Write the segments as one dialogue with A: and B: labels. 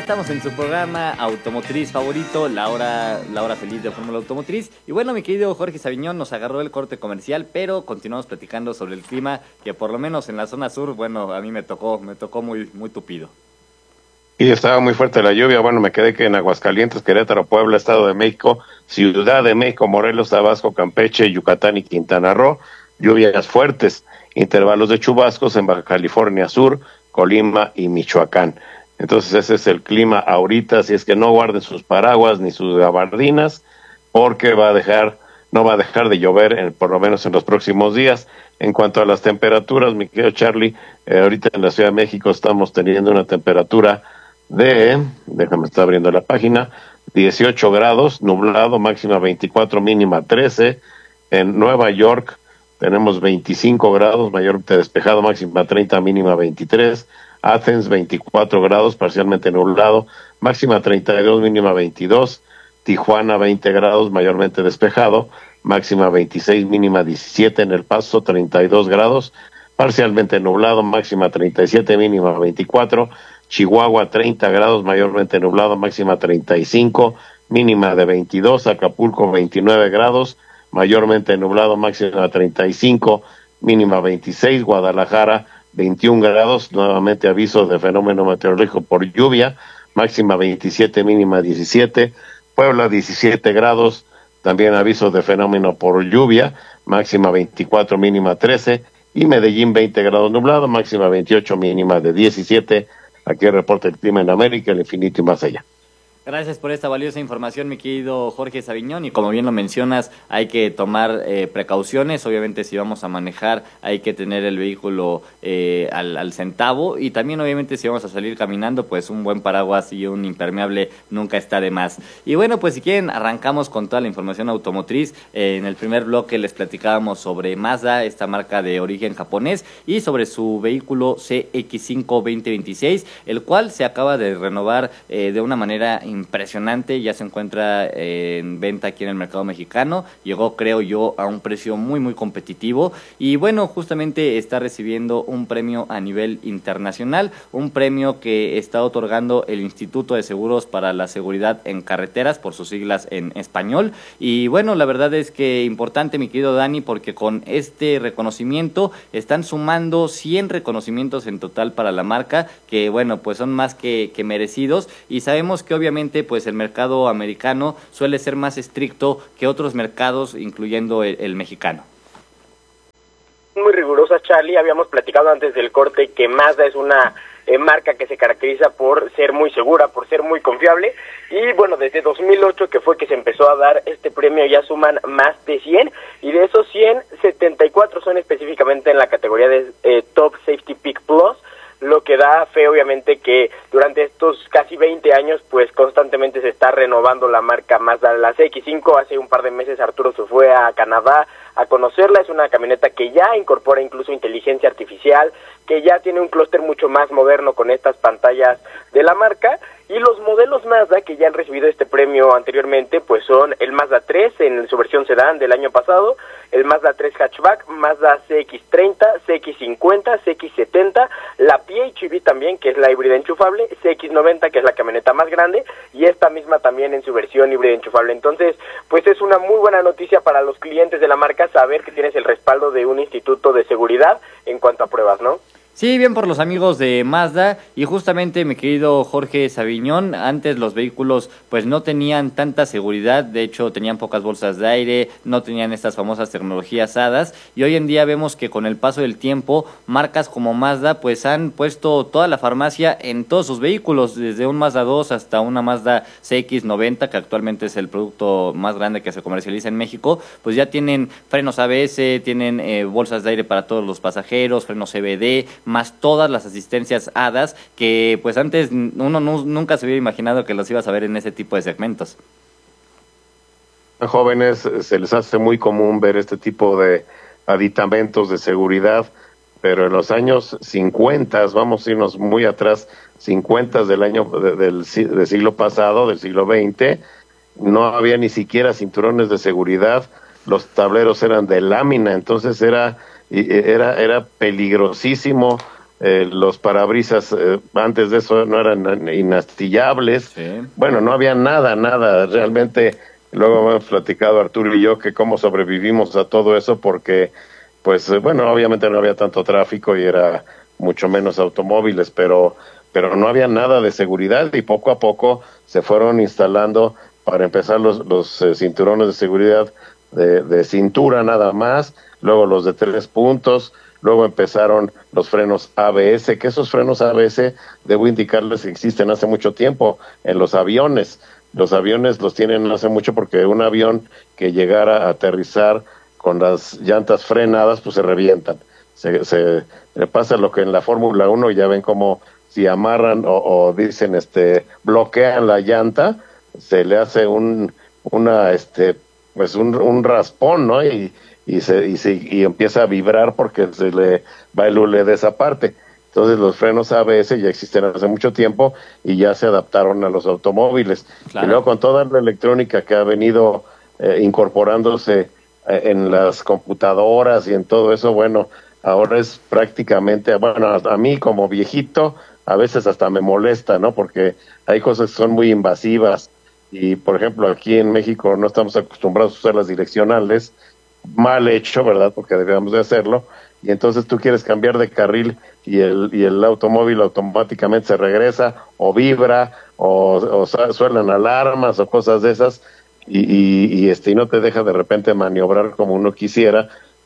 A: estamos en su programa automotriz favorito, la hora feliz de Fórmula Automotriz. Y bueno, mi querido Jorge Saviñón, nos agarró el corte comercial, pero continuamos platicando sobre el clima, que por lo menos en la zona sur, bueno, a mí me tocó muy tupido.
B: Y estaba muy fuerte la lluvia. Bueno, me quedé que en Aguascalientes, Querétaro, Puebla, Estado de México, Ciudad de México, Morelos, Tabasco, Campeche, Yucatán y Quintana Roo, lluvias fuertes, intervalos de chubascos en Baja California Sur, Colima y Michoacán. Entonces ese es el clima ahorita, así es que no guarden sus paraguas ni sus gabardinas, porque no va a dejar de llover por lo menos en los próximos días. En cuanto a las temperaturas, mi querido Charlie, ahorita en la Ciudad de México estamos teniendo una temperatura déjame estar abriendo la página, 18 grados, nublado, máxima 24, mínima 13. En Nueva York tenemos 25 grados, mayormente despejado, máxima 30, mínima 23. Athens, 24 grados, parcialmente nublado, máxima 32, mínima 22. Tijuana, 20 grados, mayormente despejado, máxima 26, mínima 17. En El Paso, 32 grados, parcialmente nublado, máxima 37, mínima 24. Chihuahua, 30 grados, mayormente nublado, máxima 35, mínima de 22. Acapulco, 29 grados, mayormente nublado, máxima 35, mínima 26. Guadalajara, 21 grados, nuevamente aviso de fenómeno meteorológico por lluvia, máxima 27, mínima 17. Puebla, 17 grados, también aviso de fenómeno por lluvia, máxima 24, mínima 13. Y Medellín, 20 grados nublado, máxima 28, mínima de 17. Aquí reporta el clima en América, el infinito y más allá.
A: Gracias por esta valiosa información, mi querido Jorge Saviñón, y como bien lo mencionas, hay que tomar precauciones. Obviamente, si vamos a manejar, hay que tener el vehículo al centavo, y también obviamente si vamos a salir caminando, pues un buen paraguas y un impermeable nunca está de más. Y bueno, pues si quieren, arrancamos con toda la información automotriz. En el primer bloque les platicábamos sobre Mazda, esta marca de origen japonés, y sobre su vehículo CX-5 2026, el cual se acaba de renovar de una manera impresionante. Ya se encuentra en venta aquí en el mercado mexicano. Llegó, creo yo, a un precio muy competitivo, y bueno, justamente está recibiendo un premio a nivel internacional, un premio que está otorgando el Instituto de Seguros para la Seguridad en Carreteras, por sus siglas en español. Y bueno, la verdad es que importante, mi querido Dani, porque con este reconocimiento están sumando 100 reconocimientos en total para la marca, que bueno, pues son más que merecidos, y sabemos que obviamente pues el mercado americano suele ser más estricto que otros mercados, incluyendo el mexicano.
C: Muy rigurosa, Charlie. Habíamos platicado antes del corte que Mazda es una marca que se caracteriza por ser muy segura, por ser muy confiable, y bueno, desde 2008 que fue que se empezó a dar este premio, ya suman más de 100, y de esos 100, 74 son específicamente en la categoría de Top Safety Pick Plus, lo que da fe obviamente que durante estos casi 20 años pues constantemente se está renovando la marca Mazda. La CX-5, hace un par de meses Arturo se fue a Canadá a conocerla. Es una camioneta que ya incorpora incluso inteligencia artificial, que ya tiene un clúster mucho más moderno con estas pantallas de la marca. Y los modelos Mazda que ya han recibido este premio anteriormente pues son el Mazda 3 en su versión sedán del año pasado, el Mazda 3 hatchback, Mazda CX-30, CX-50, CX-70, la PHEV también, que es la híbrida enchufable, CX-90, que es la camioneta más grande, y esta misma también en su versión híbrida enchufable. Entonces, pues es una muy buena noticia para los clientes de la marca saber que tienes el respaldo de un instituto de seguridad en cuanto a pruebas, ¿no?
A: Sí, bien por los amigos de Mazda. Y justamente, mi querido Jorge Saviñón, antes los vehículos pues no tenían tanta seguridad, de hecho tenían pocas bolsas de aire, no tenían estas famosas tecnologías HADAS, y hoy en día vemos que con el paso del tiempo marcas como Mazda pues han puesto toda la farmacia en todos sus vehículos, desde un Mazda 2 hasta una Mazda CX-90, que actualmente es el producto más grande que se comercializa en México. Pues ya tienen frenos ABS, tienen bolsas de aire para todos los pasajeros, frenos CVD, más todas las asistencias HADAS, que pues antes uno nunca se hubiera imaginado que los ibas a ver en ese tipo de segmentos.
B: A jóvenes se les hace muy común ver este tipo de aditamentos de seguridad, pero en los años 50, vamos a irnos muy atrás, 50 del siglo pasado, del siglo XX, no había ni siquiera cinturones de seguridad, los tableros eran de lámina, entonces era peligrosísimo los parabrisas antes de eso no eran inastillables,
A: Sí.
B: bueno, no había nada, realmente. Luego hemos platicado Arturo y yo que cómo sobrevivimos a todo eso porque, pues, bueno, obviamente no había tanto tráfico y era mucho menos automóviles, pero no había nada de seguridad y poco a poco se fueron instalando, para empezar, los cinturones de seguridad de cintura nada más, luego los de 3 puntos, luego empezaron los frenos ABS, que esos frenos ABS, debo indicarles que existen hace mucho tiempo en los aviones. Los aviones los tienen hace mucho porque un avión que llegara a aterrizar con las llantas frenadas, pues se revientan. Se le pasa lo que en la Fórmula 1, ya ven como si amarran o dicen bloquean la llanta, se le hace un raspón, ¿no? Y empieza a vibrar porque se le va el hule de esa parte. Entonces los frenos ABS ya existen hace mucho tiempo y ya se adaptaron a los automóviles.
A: Claro.
B: Y luego con toda la electrónica que ha venido incorporándose en las computadoras y en todo eso, bueno, ahora es prácticamente, bueno, a mí como viejito a veces hasta me molesta, ¿no? Porque hay cosas que son muy invasivas y, por ejemplo, aquí en México no estamos acostumbrados a usar las direccionales, mal hecho, ¿verdad? Porque debíamos de hacerlo. Y entonces tú quieres cambiar de carril y el automóvil automáticamente se regresa o vibra o suenan alarmas o cosas de esas y no te deja de repente maniobrar como uno quisiera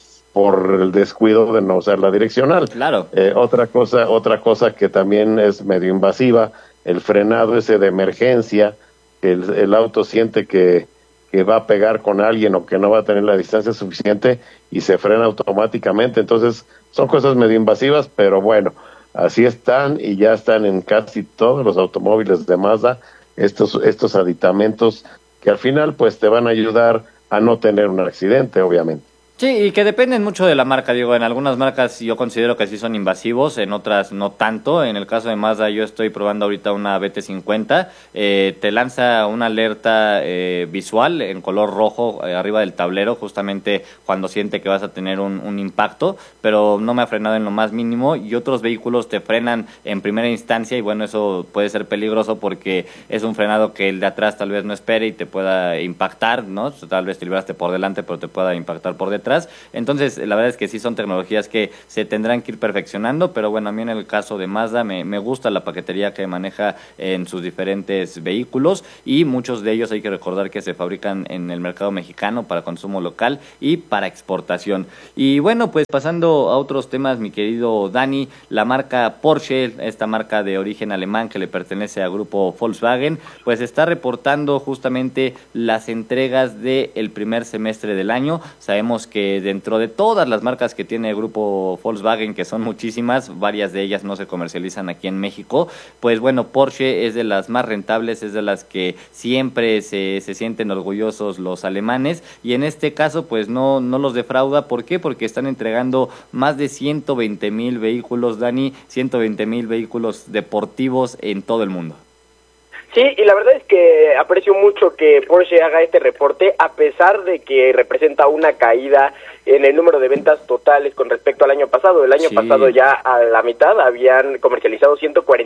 B: por el descuido de no usar la direccional.
A: Claro.
B: Otra cosa que también es medio invasiva, el frenado ese de emergencia, que el auto siente que va a pegar con alguien o que no va a tener la distancia suficiente y se frena automáticamente. Entonces son cosas medio invasivas, pero bueno, así están y ya están en casi todos los automóviles de Mazda estos aditamentos que al final pues te van a ayudar a no tener un accidente, obviamente.
A: Sí, y que dependen mucho de la marca, digo, en algunas marcas yo considero que sí son invasivos, en otras no tanto. En el caso de Mazda yo estoy probando ahorita una BT50, te lanza una alerta visual en color rojo arriba del tablero, justamente cuando siente que vas a tener un impacto, pero no me ha frenado en lo más mínimo, y otros vehículos te frenan en primera instancia y bueno, eso puede ser peligroso porque es un frenado que el de atrás tal vez no espere y te pueda impactar, ¿no? Tal vez te libraste por delante, pero te pueda impactar por detrás. Entonces, la verdad es que sí son tecnologías que se tendrán que ir perfeccionando, pero bueno, a mí en el caso de Mazda me gusta la paquetería que maneja en sus diferentes vehículos y muchos de ellos hay que recordar que se fabrican en el mercado mexicano para consumo local y para exportación. Y bueno, pues pasando a otros temas, mi querido Dani, la marca Porsche, esta marca de origen alemán que le pertenece al grupo Volkswagen, pues está reportando justamente las entregas del primer semestre del año. Sabemos que dentro de todas las marcas que tiene el grupo Volkswagen, que son muchísimas, varias de ellas no se comercializan aquí en México, pues bueno, Porsche es de las más rentables, es de las que siempre se sienten orgullosos los alemanes, y en este caso pues no los defrauda. ¿Por qué? Porque están entregando más de 120,000 vehículos, Dani, 120,000 vehículos deportivos en todo el mundo.
C: Sí, y la verdad es que aprecio mucho que Porsche haga este reporte, a pesar de que representa una caída en el número de ventas totales con respecto al año pasado. El año pasado ya a la mitad habían comercializado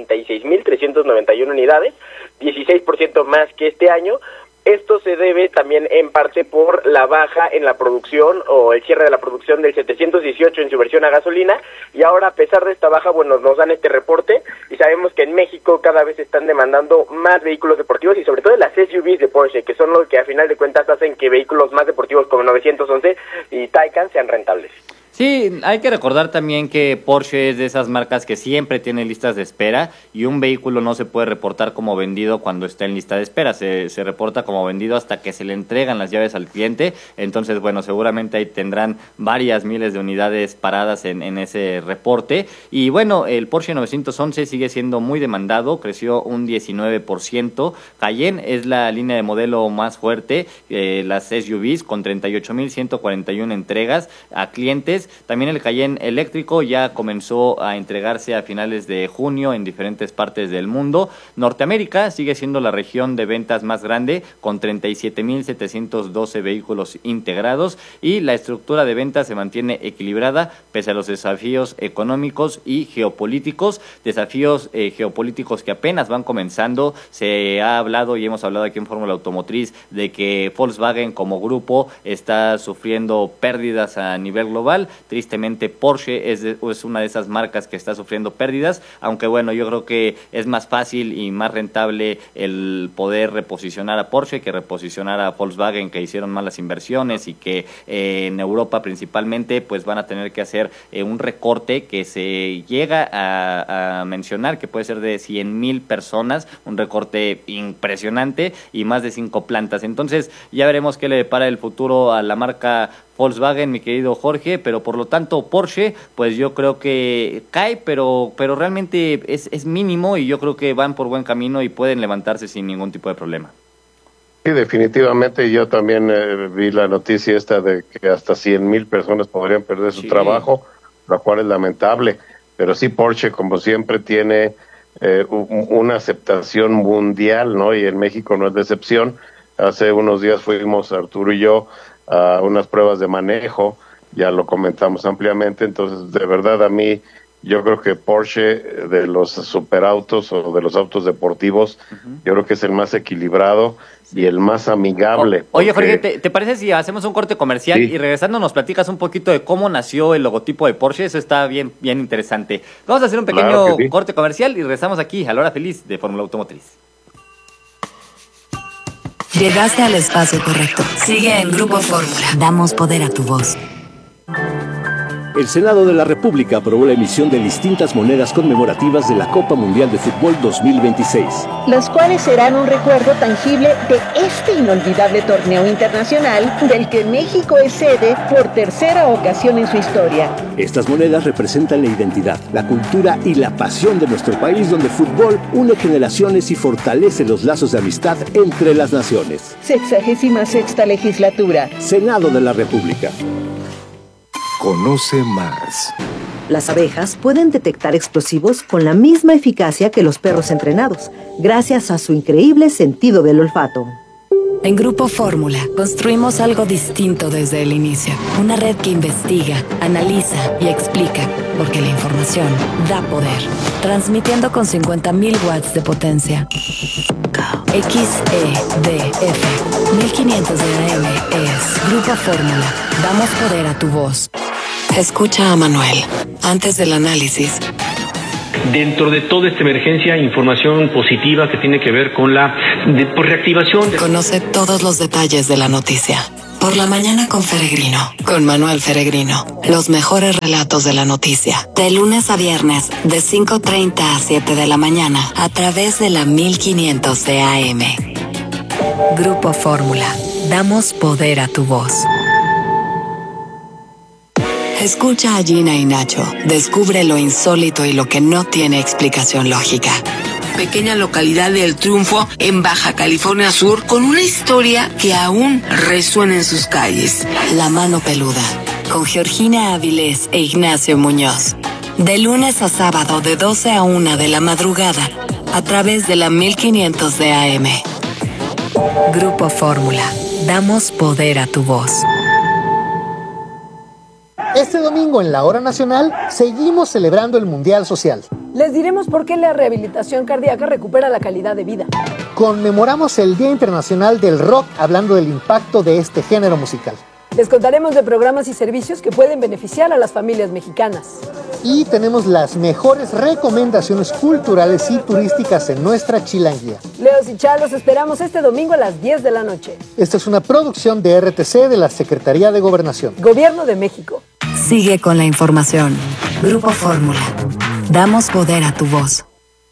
C: 146,391 unidades, 16% más que este año. Esto se debe también en parte por la baja en la producción o el cierre de la producción del 718 en su versión a gasolina, y ahora a pesar de esta baja, bueno, nos dan este reporte y sabemos que en México cada vez están demandando más vehículos deportivos y sobre todo las SUVs de Porsche, que son los que a final de cuentas hacen que vehículos más deportivos como 911 y Taycan sean rentables.
A: Sí, hay que recordar también que Porsche es de esas marcas que siempre tiene listas de espera y un vehículo no se puede reportar como vendido cuando está en lista de espera, se reporta como vendido hasta que se le entregan las llaves al cliente. Entonces, bueno, seguramente ahí tendrán varias miles de unidades paradas en ese reporte. Y bueno, el Porsche 911 sigue siendo muy demandado, creció un 19%. Cayenne es la línea de modelo más fuerte, las SUVs con 38,141 entregas a clientes. También el Cayenne eléctrico ya comenzó a entregarse a finales de junio en diferentes partes del mundo. Norteamérica sigue siendo la región de ventas más grande, con 37.712 vehículos integrados, y la estructura de ventas se mantiene equilibrada pese a los desafíos económicos y geopolíticos, desafíos geopolíticos que apenas van comenzando. Se ha hablado y hemos hablado aquí en Fórmula Automotriz de que Volkswagen como grupo está sufriendo pérdidas a nivel global. Tristemente Porsche es una de esas marcas que está sufriendo pérdidas, aunque bueno, yo creo que es más fácil y más rentable el poder reposicionar a Porsche que reposicionar a Volkswagen, que hicieron malas inversiones y que en Europa principalmente pues van a tener que hacer un recorte que se llega a mencionar que puede ser de 100,000 personas, un recorte impresionante y más de 5 plantas. Entonces ya veremos qué le depara el futuro a la marca Volkswagen, mi querido Jorge, pero por lo tanto Porsche, pues yo creo que cae, pero realmente es mínimo, y yo creo que van por buen camino y pueden levantarse sin ningún tipo de problema.
B: Sí, definitivamente. Yo también vi la noticia esta de que hasta 100,000 personas podrían perder su trabajo, lo cual es lamentable, pero sí, Porsche como siempre tiene una aceptación mundial, ¿no? Y en México no es de excepción. Hace unos días fuimos Arturo y yo a unas pruebas de manejo, ya lo comentamos ampliamente. Entonces, de verdad, a mí, yo creo que Porsche, de los superautos o de los autos deportivos, yo creo que es el más equilibrado y el más amigable.
A: Oye, Jorge, ¿te parece si hacemos un corte comercial y regresando nos platicas un poquito de cómo nació el logotipo de Porsche? Eso está bien interesante. Vamos a hacer un pequeño corte comercial y regresamos aquí a la hora feliz de Fórmula Automotriz.
D: Llegaste al espacio correcto. Sigue en Grupo Fórmula. Damos poder a tu voz.
E: El Senado de la República aprobó la emisión de distintas monedas conmemorativas de la Copa Mundial de Fútbol 2026.
F: Las cuales serán un recuerdo tangible de este inolvidable torneo internacional del que México es sede por tercera ocasión en su historia.
E: Estas monedas representan la identidad, la cultura y la pasión de nuestro país, donde el fútbol une generaciones y fortalece los lazos de amistad entre las naciones.
F: 66ª legislatura.
E: Senado de la República.
G: Conoce más.
H: Las abejas pueden detectar explosivos con la misma eficacia que los perros entrenados, gracias a su increíble sentido del olfato.
D: En Grupo Fórmula construimos algo distinto desde el inicio. Una red que investiga, analiza y explica, porque la información da poder. Transmitiendo con 50,000 watts de potencia. XEDF 1500 de AM es Grupo Fórmula. Damos poder a tu voz. Escucha a Manuel antes del análisis.
I: Dentro de toda esta emergencia, información positiva que tiene que ver con la reactivación.
D: Conoce todos los detalles de la noticia. Por la mañana con Feregrino, con Manuel Feregrino. Los mejores relatos de la noticia. De lunes a viernes, de 5:30 a 7 de la mañana, a través de la 1500 de AM. Grupo Fórmula. Damos poder a tu voz. Escucha a Gina y Nacho. Descubre lo insólito y lo que no tiene explicación lógica.
J: Pequeña localidad de El Triunfo, en Baja California Sur, con una historia que aún resuena en sus calles.
D: La mano peluda, con Georgina Avilés e Ignacio Muñoz. De lunes a sábado, de 12 a 1 de la madrugada, a través de la 1500 de AM. Grupo Fórmula. Damos poder a tu voz.
K: Este domingo en la Hora Nacional seguimos celebrando el Mundial Social.
L: Les diremos por qué la rehabilitación cardíaca recupera la calidad de vida.
K: Conmemoramos el Día Internacional del Rock hablando del impacto de este género musical.
L: Les contaremos de programas y servicios que pueden beneficiar a las familias mexicanas.
K: Y tenemos las mejores recomendaciones culturales y turísticas en nuestra chilanguía.
L: Leos y Charlos, esperamos este domingo a las 10 de la noche.
K: Esta es una producción de RTC de la Secretaría de Gobernación.
L: Gobierno de México.
D: Sigue con la información. Grupo Fórmula. Damos poder a tu voz.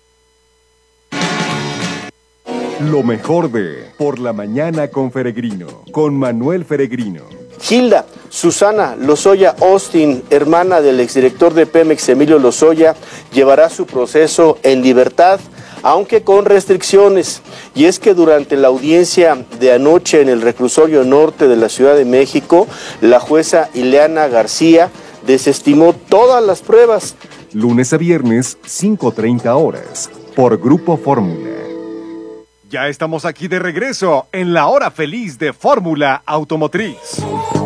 G: Lo mejor de Por la Mañana con Feregrino, con Manuel Feregrino.
M: Hilda Susana Lozoya Austin, hermana del exdirector de Pemex, Emilio Lozoya, llevará su proceso en libertad, aunque con restricciones. Y es que durante la audiencia de anoche en el reclusorio norte de la Ciudad de México, la jueza Ileana García desestimó todas las pruebas.
G: Lunes a viernes, 5:30 horas, por Grupo Fórmula. Ya estamos aquí de regreso en la hora feliz de Fórmula Automotriz.